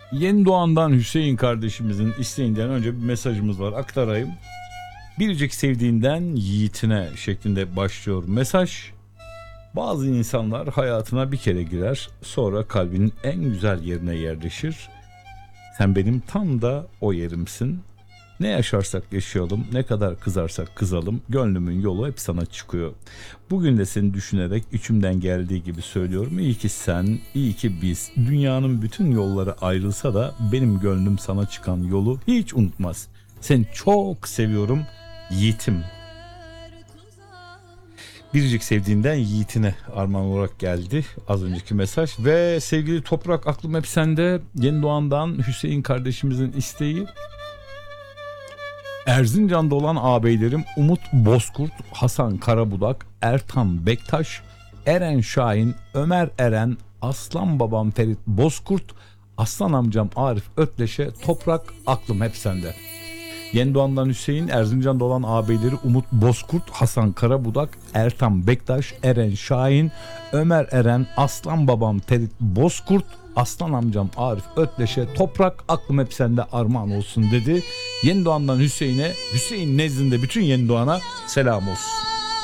Yeni Doğan'dan Hüseyin kardeşimizin isteğinden önce bir mesajımız var, aktarayım. Biricik sevdiğinden yiğitine şeklinde başlıyor mesaj. Bazı insanlar hayatına bir kere girer, sonra kalbinin en güzel yerine yerleşir. Sen benim tam da o yerimsin. Ne yaşarsak yaşayalım, ne kadar kızarsak kızalım, gönlümün yolu hep sana çıkıyor. Bugün de seni düşünerek içimden geldiği gibi söylüyorum. İyi ki sen, iyi ki biz. Dünyanın bütün yolları ayrılsa da benim gönlüm sana çıkan yolu hiç unutmaz. Seni çok seviyorum yiğitim. Biricik sevdiğinden yiğitine armağan olarak geldi az önceki mesaj. Ve sevgili Toprak, aklım hep sende. Yeni Doğan'dan Hüseyin kardeşimizin isteği. Erzincan'da olan ağabeylerim Umut Bozkurt, Hasan Karabudak, Ertan Bektaş, Eren Şahin, Ömer Eren, Aslan babam Ferit Bozkurt, Aslan amcam Arif Ötleş'e Toprak, aklım hep sende. Yeni Doğan'dan Hüseyin, Erzincan'da olan ağabeyleri Umut Bozkurt, Hasan Karabudak, Ertan Bektaş, Eren Şahin, Ömer Eren, Aslan babam Ferit Bozkurt, Aslan amcam Arif Ötleş'e Toprak, aklım hep sende armağan olsun dedi. Yeni Doğan'dan Hüseyin'e, Hüseyin nezdinde bütün Yeni Doğan'a selam olsun.